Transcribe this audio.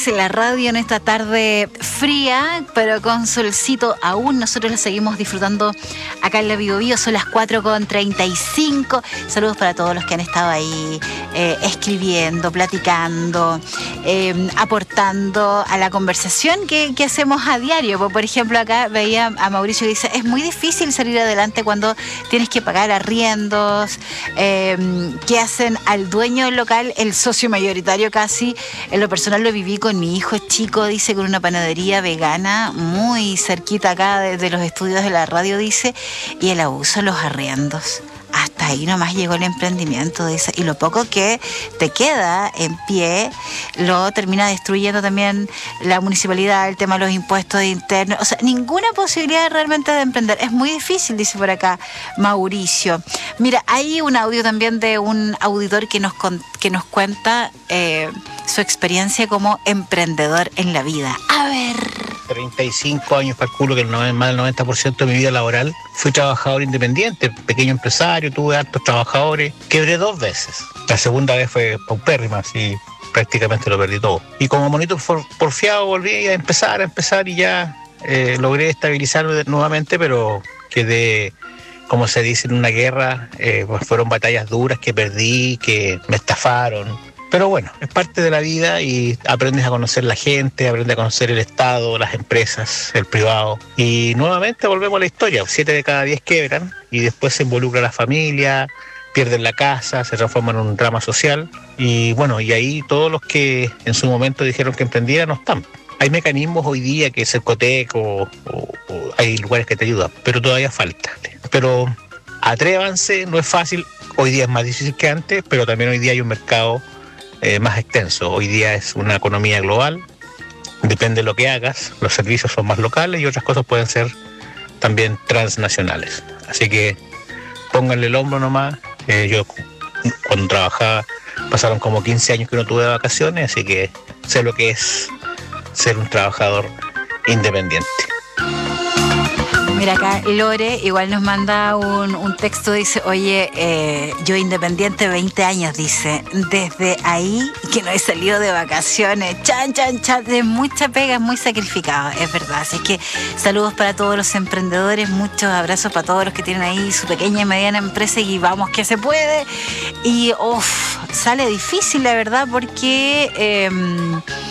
es la radio en esta tarde fría, pero con solcito aún. Nosotros la seguimos disfrutando acá en la Bio Bio. Son las 4:35. Saludos para todos los que han estado ahí escribiendo, platicando, aportando a la conversación que hacemos a diario. Por ejemplo, acá veía a Mauricio que dice: es muy difícil salir adelante cuando tienes que pagar arriendos, que hacen al dueño del local, el socio mayoritario casi. En lo personal lo viví con mi hijo chico, dice, con una panadería vegana muy cerquita acá de los estudios de la radio, dice, y el abuso de los arriendos. Hasta ahí nomás llegó el emprendimiento, dice, y lo poco que te queda en pie lo termina destruyendo también la municipalidad, el tema de los impuestos internos. O sea, ninguna posibilidad realmente de emprender. Es muy difícil, dice por acá Mauricio. Mira, hay un audio también de un auditor que nos cuenta su experiencia como emprendedor en la vida. A ver. 35 años, calculo que más del 90% de mi vida laboral fui trabajador independiente, pequeño empresario, tuve hartos trabajadores, quebré 2 veces. La segunda vez fue paupérrima, así prácticamente lo perdí todo. Y como monito porfiado volví a empezar y ya logré estabilizarme nuevamente, pero quedé, como se dice, en una guerra. Pues fueron batallas duras que perdí, que me estafaron. Pero bueno, es parte de la vida y aprendes a conocer la gente, aprendes a conocer el Estado, las empresas, el privado. Y nuevamente volvemos a la historia. 7 de cada 10 quebran y después se involucra la familia, pierden la casa, se transforman en un drama social. Y bueno, y ahí todos los que en su momento dijeron que emprendieran no están. Hay mecanismos hoy día que es el Cotec o hay lugares que te ayudan, pero todavía falta. Pero atrévanse, no es fácil. Hoy día es más difícil que antes, pero también hoy día hay un mercado más extenso. Hoy día es una economía global, depende de lo que hagas, los servicios son más locales y otras cosas pueden ser también transnacionales. Así que pónganle el hombro nomás. Yo cuando trabajaba pasaron como 15 años que no tuve vacaciones, así que sé lo que es ser un trabajador independiente. Mira, acá Lore igual nos manda un texto, dice: oye, yo independiente 20 años, dice, desde ahí que no he salido de vacaciones, chan, de mucha pega, es muy sacrificado, es verdad. Así que saludos para todos los emprendedores, muchos abrazos para todos los que tienen ahí su pequeña y mediana empresa, y vamos que se puede. Y sale difícil, la verdad, porque